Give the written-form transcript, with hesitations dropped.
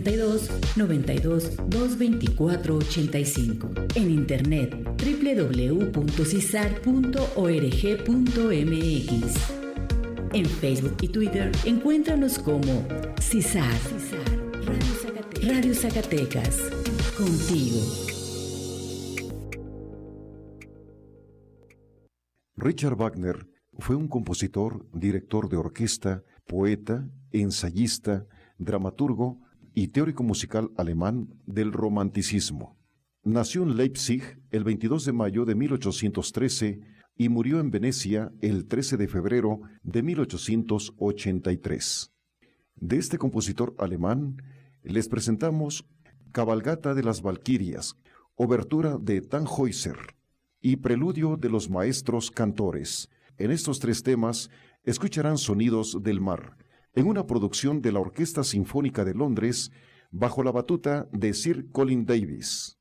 62 92 224 85. En internet www.cisar.org.mx. En Facebook y Twitter encuéntranos como CISAR, Radio Zacatecas, contigo. Richard Wagner fue un compositor, director de orquesta, poeta, ensayista, dramaturgo y teórico musical alemán del romanticismo. Nació en Leipzig el 22 de mayo de 1813 y murió en Venecia el 13 de febrero de 1883. De este compositor alemán les presentamos Cabalgata de las Valquirias, obertura de Tannhäuser y preludio de los maestros cantores. En estos tres temas escucharán sonidos del mar, en una producción de la Orquesta Sinfónica de Londres bajo la batuta de Sir Colin Davis.